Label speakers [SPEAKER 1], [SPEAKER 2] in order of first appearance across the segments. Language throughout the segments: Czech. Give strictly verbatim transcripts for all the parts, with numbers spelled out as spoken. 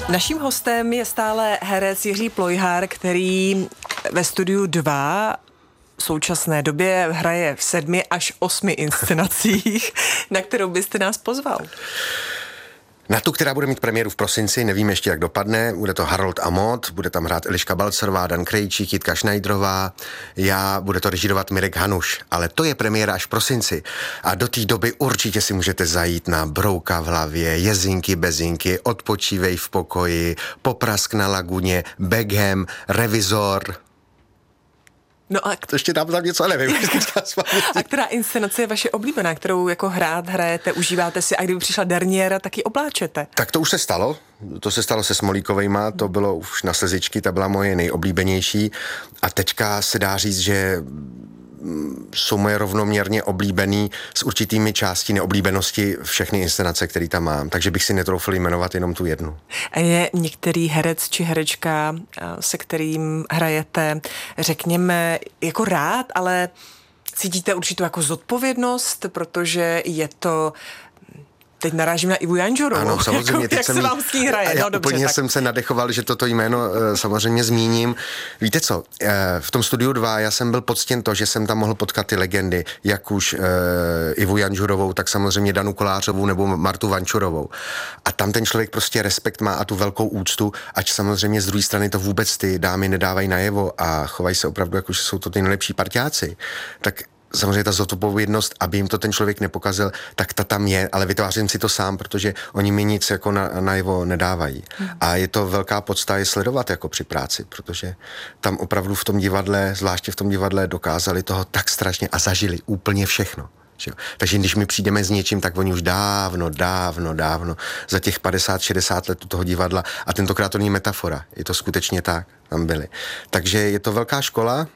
[SPEAKER 1] Naším hostem je stále herec Jiří Plojhar, který ve Studiu dva v současné době hraje v sedmi až osmi inscenacích. Na kterou byste nás pozval?
[SPEAKER 2] Na tu, která bude mít premiéru v prosinci, nevím ještě, jak dopadne. Bude to Harold a Maude, bude tam hrát Eliška Balcarová, Dan Krejčík, Jitka Šnajdrová, já, bude to režírovat Mirek Hanuš, ale to je premiéra až v prosinci. A do té doby určitě si můžete zajít na Brouka v hlavě, Jezinky, Bezinky, Odpočívej v pokoji, Poprask na laguně, Beckham, Revizor.
[SPEAKER 1] No a
[SPEAKER 2] to ještě dám tam něco, nevím.
[SPEAKER 1] A která inscenace je vaše oblíbená, kterou jako hrát hrajete, užíváte si a kdyby přišla derniéra, tak ji obláčete?
[SPEAKER 2] Tak to už se stalo. To se stalo se Smolíkovejma, to bylo už na Slzičky, ta byla moje nejoblíbenější. A teďka se dá říct, že jsou moje rovnoměrně oblíbený s určitými části neoblíbenosti všechny inscenace, které tam mám. Takže bych si netroufl jmenovat jenom tu jednu.
[SPEAKER 1] A je některý herec či herečka, se kterým hrajete, řekněme, jako rád, ale cítíte určitou jako zodpovědnost, protože je to... Teď narážím na Ivu Janžurovou.
[SPEAKER 2] Ano, samozřejmě.
[SPEAKER 1] Jako,
[SPEAKER 2] teď
[SPEAKER 1] jak
[SPEAKER 2] jsem,
[SPEAKER 1] se vám s ní hraje?
[SPEAKER 2] Já
[SPEAKER 1] no, dobře,
[SPEAKER 2] úplně
[SPEAKER 1] tak.
[SPEAKER 2] jsem se nadechoval, že toto jméno e, samozřejmě zmíním. Víte co, e, v tom Studiu dva já jsem byl poctěn to, že jsem tam mohl potkat ty legendy, jak už e, Ivu Janžurovou, tak samozřejmě Danu Kolářovou nebo Martu Vančurovou. A tam ten člověk prostě respekt má a tu velkou úctu, ať samozřejmě z druhé strany to vůbec ty dámy nedávají najevo a chovají se opravdu jako, že jsou to ty nejlepší parťáci. Tak samozřejmě ta zodpovědnost, aby jim to ten člověk nepokazil, tak ta tam je, ale vytvářím si to sám, protože oni mi nic jako na, najevo nedávají. Hmm. A je to velká podsta je sledovat jako při práci, protože tam opravdu v tom divadle, zvláště v tom divadle, dokázali toho tak strašně a zažili úplně všechno. Že? Takže když my přijdeme s něčím, tak oni už dávno, dávno, dávno za těch padesát šedesát let toho divadla a tentokrát to není metafora, je to skutečně tak, tam byli. Takže je to velká škola,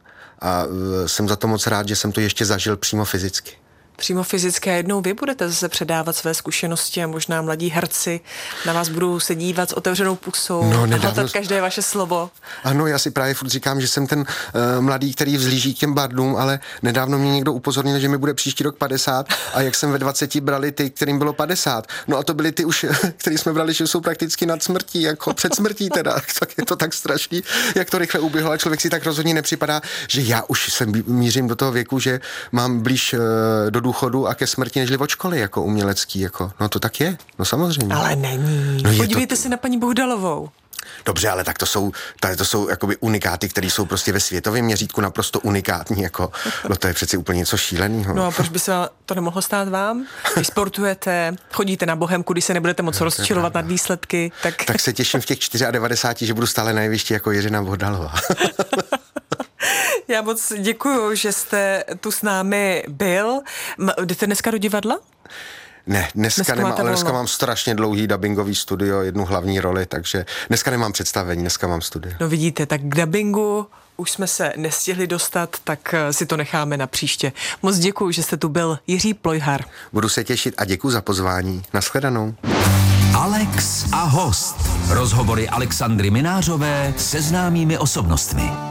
[SPEAKER 2] a jsem za to moc rád, že jsem to ještě zažil přímo fyzicky.
[SPEAKER 1] Přímo fyzicky a jednou vy budete zase předávat své zkušenosti a možná mladí herci na vás budou se dívat s otevřenou pusou no, nedávno... a hledat každé vaše slovo.
[SPEAKER 2] Ano, já si právě furt říkám, že jsem ten uh, mladý, který vzlíží k těm bardům, ale nedávno mě někdo upozornil, že mi bude příští rok padesát a jak jsem ve dvaceti brali ty, kterým bylo padesát. No a to byli ty už, který jsme brali, že jsou prakticky nad smrtí, jako před smrtí teda. Tak je to tak strašný, jak to rychle uběhlo a člověk si tak rozhodně nepřipadá, že já už se mířím do toho věku, že mám blíž uh, do důchodu a ke smrti nežli od školy jako umělecký, jako. No to tak je, no samozřejmě.
[SPEAKER 1] Ale není. No podívejte to... se na paní Bohdalovou.
[SPEAKER 2] Dobře, ale tak to jsou, tady to jsou jakoby unikáty, které jsou prostě ve světovém měřítku naprosto unikátní, jako, no to je přeci úplně něco šíleného.
[SPEAKER 1] No a proč by se to nemohlo stát vám? Vy sportujete, chodíte na Bohemku, když se nebudete moc no, rozčilovat nad výsledky, tak...
[SPEAKER 2] Tak se těším v těch devadesáti čtyřech, že budu stále na jevišti jako Jiřina Bohdalová.
[SPEAKER 1] Já moc děkuju, že jste tu s námi byl. Jdete dneska do divadla?
[SPEAKER 2] Ne, dneska, dneska nemám, ale dneska mám strašně dlouhý dabingový studio, jednu hlavní roli, takže dneska nemám představení, dneska mám studio.
[SPEAKER 1] No vidíte, tak k dabingu už jsme se nestihli dostat, tak si to necháme na příště. Moc děkuju, že jste tu byl, Jiří Plojhar.
[SPEAKER 2] Budu se těšit a děkuju za pozvání. Nashledanou.
[SPEAKER 3] Alex a host. Rozhovory Alexandry Minářové se známými osobnostmi.